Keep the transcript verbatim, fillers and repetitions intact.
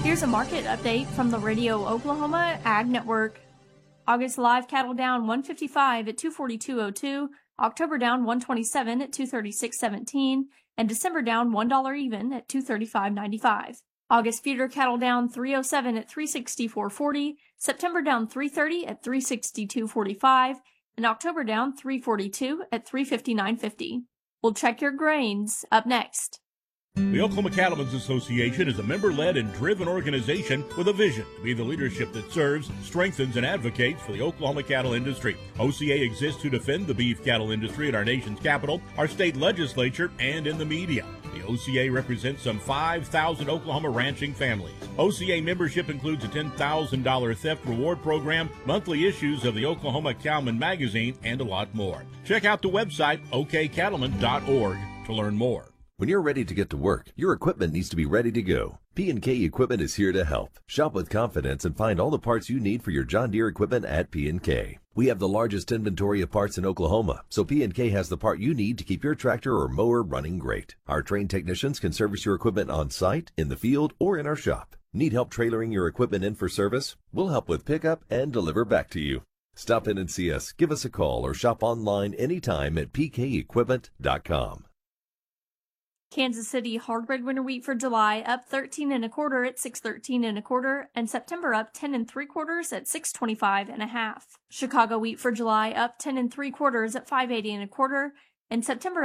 Here's a market update from the Radio Oklahoma Ag Network. August live cattle down one fifty-five at two forty-two oh two, October down one twenty-seven at two thirty-six seventeen, and December down one dollar even at two thirty-five ninety-five. August feeder cattle down three oh seven at three sixty-four forty, September down three thirty at three sixty-two forty-five, and October down three forty-two at three fifty-nine fifty. We'll check your grains up next. The Oklahoma Cattlemen's Association is a member-led and driven organization with a vision to be the leadership that serves, strengthens, and advocates for the Oklahoma cattle industry. O C A exists to defend the beef cattle industry at our nation's capital, our state legislature, and in the media. The O C A represents some five thousand Oklahoma ranching families. O C A membership includes a ten thousand dollars theft reward program, monthly issues of the Oklahoma Cowman magazine, and a lot more. Check out the website o k cattlemen dot org to learn more. When you're ready to get to work, your equipment needs to be ready to go. P and K Equipment is here to help. Shop with confidence and find all the parts you need for your John Deere equipment at P and K. We have the largest inventory of parts in Oklahoma, so P and K has the part you need to keep your tractor or mower running great. Our trained technicians can service your equipment on site, in the field, or in our shop. Need help trailering your equipment in for service? We'll help with pickup and deliver back to you. Stop in and see us, give us a call, or shop online anytime at p k equipment dot com. Kansas City hardwood winter wheat for July up thirteen and a quarter at six thirteen and a quarter, and September up ten and three quarters at six twenty-five and a half. Chicago wheat for July up ten and three quarters at five eighty and a quarter, and September